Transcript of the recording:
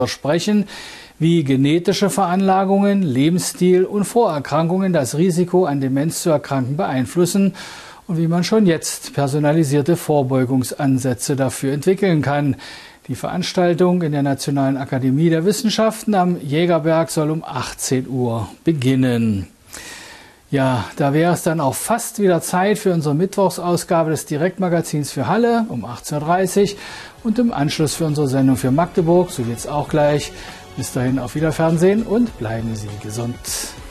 sprechen, wie genetische Veranlagungen, Lebensstil und Vorerkrankungen das Risiko, an Demenz zu erkranken, beeinflussen und wie man schon jetzt personalisierte Vorbeugungsansätze dafür entwickeln kann. Die Veranstaltung in der Nationalen Akademie der Wissenschaften am Jägerberg soll um 18 Uhr beginnen. Ja, da wäre es dann auch fast wieder Zeit für unsere Mittwochsausgabe des Direktmagazins für Halle um 18:30 Uhr und im Anschluss für unsere Sendung für Magdeburg, so geht's auch gleich. Bis dahin auf Wiederfernsehen und bleiben Sie gesund.